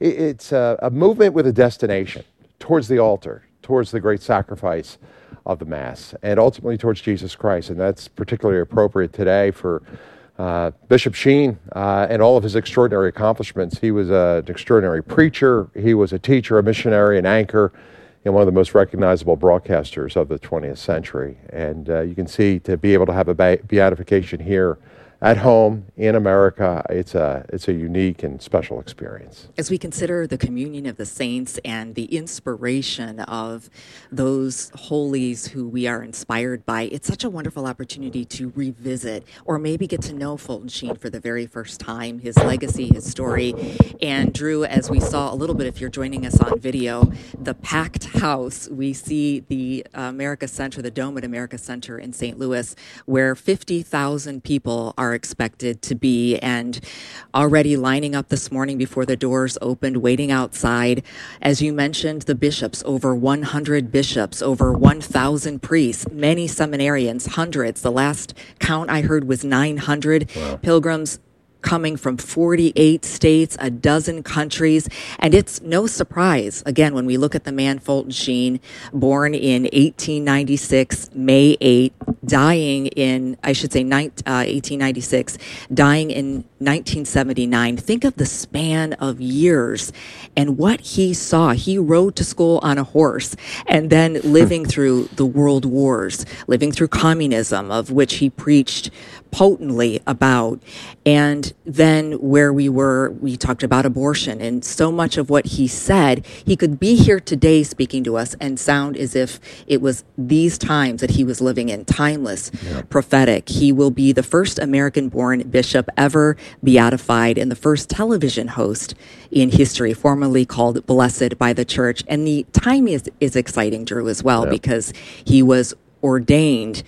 it's a movement with a destination towards the altar, towards the great sacrifice of the Mass, and ultimately towards Jesus Christ. And that's particularly appropriate today for Bishop Sheen and all of his extraordinary accomplishments. He was an extraordinary preacher. He was a teacher, a missionary, an anchor, and one of the most recognizable broadcasters of the 20th century. And you can see, to be able to have a beatification here at home in America, it's a unique and special experience. As we consider the communion of the saints and the inspiration of those holies who we are inspired by, it's such a wonderful opportunity to revisit or maybe get to know Fulton Sheen for the very first time, his legacy, his story. And Drew, as we saw a little bit, if you're joining us on video, the packed house, we see the America Center, the Dome at America Center in St. Louis, where 50,000 people are expected to be, and already lining up this morning before the doors opened, waiting outside. As you mentioned, the bishops, over 100 bishops, over 1,000 priests, many seminarians, hundreds. The last count I heard was 900 pilgrims coming from 48 states, a dozen countries. And it's no surprise, again, when we look at the man Fulton Sheen, born in 1896, May 8, dying in, 1896, dying in 1979. Think of the span of years and what he saw. He rode to school on a horse and then living through the world wars, living through communism, of which he preached potently about. And then where we talked about abortion, and so much of what he said, he could be here today speaking to us and sound as if it was these times that he was living in, timeless, prophetic. He will be the first American-born bishop ever beatified and the first television host in history, formerly called Blessed by the Church. And the time is exciting, Drew, as well, because he was ordained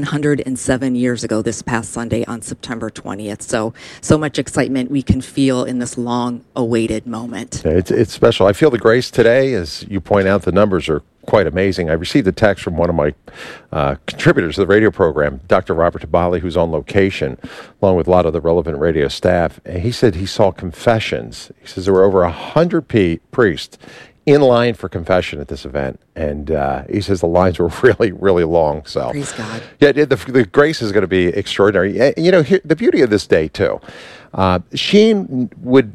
107 years ago this past Sunday on September 20th. So much excitement we can feel in this long-awaited moment. It's special. I feel the grace today. As you point out, the numbers are quite amazing. I received a text from one of my contributors to the radio program, Dr. Robert Tabali, who's on location, along with a lot of the relevant radio staff. And he said he saw confessions. He says there were over 100 priests in line for confession at this event. And he says the lines were really, really long. So praise God. Yeah, the grace is going to be extraordinary. You know, the beauty of this day, too, Sheen would,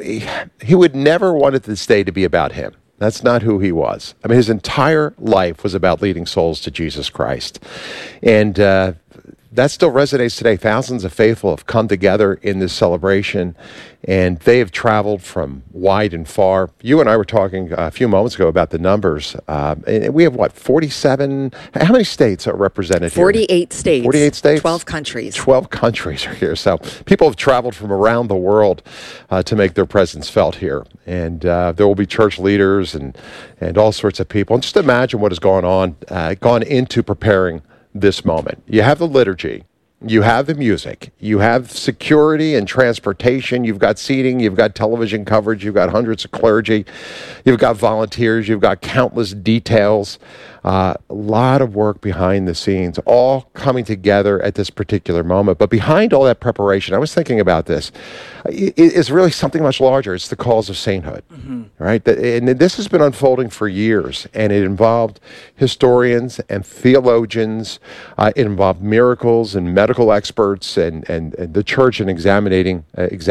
he would never wanted this day to be about him. That's not who he was. I mean, his entire life was about leading souls to Jesus Christ. And that still resonates today. Thousands of faithful have come together in this celebration, and they have traveled from wide and far. You and I were talking a few moments ago about the numbers. And we have, 47? How many states are represented 48 here? States. 48 states? 12 countries. 12 countries are here. So people have traveled from around the world to make their presence felt here. And there will be church leaders and all sorts of people. And just imagine what has gone into preparing this moment. You have the liturgy, you have the music, you have security and transportation, you've got seating, you've got television coverage, you've got hundreds of clergy, you've got volunteers, you've got countless details, a lot of work behind the scenes, all coming together at this particular moment. But behind all that preparation, I was thinking about this, it's really something much larger. It's the cause of sainthood, right? And this has been unfolding for years, and it involved historians and theologians. It involved miracles and medical experts and the church in examining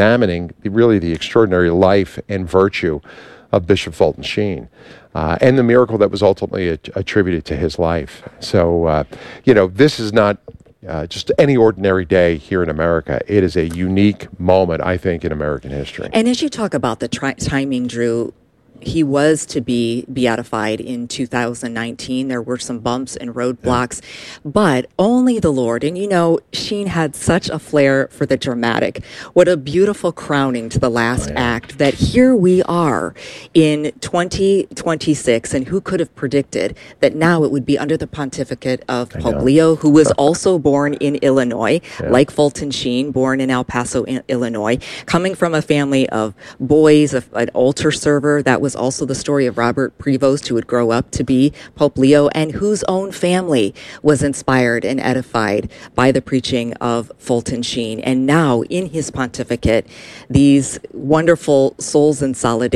really the extraordinary life and virtue of Bishop Fulton Sheen, and the miracle that was ultimately attributed to his life. So, this is not just any ordinary day here in America. It is a unique moment, I think, in American history. And as you talk about the timing, Drew, he was to be beatified in 2019. There were some bumps and roadblocks, but only the Lord. And Sheen had such a flair for the dramatic. What a beautiful crowning to the last act, that here we are in 2026. And who could have predicted that now it would be under the pontificate of Pope Leo, who was also born in Illinois, like Fulton Sheen, born in El Paso, Illinois, coming from a family of boys, an altar server. That was also the story of Robert Prevost, who would grow up to be Pope Leo, and whose own family was inspired and edified by the preaching of Fulton Sheen. And now, in his pontificate, these wonderful souls in solidarity